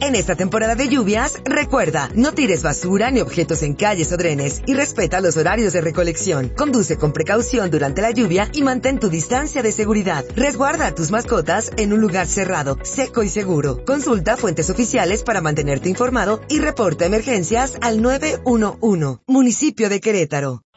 En esta temporada de lluvias, recuerda, no tires basura ni objetos en calles o drenes y respeta los horarios de recolección. Conduce con precaución durante la lluvia y mantén tu distancia de seguridad. Resguarda a tus mascotas en un lugar cerrado, seco y seguro. Consulta fuentes oficiales para mantenerte informado y reporta emergencias al 911. Municipio de Querétaro.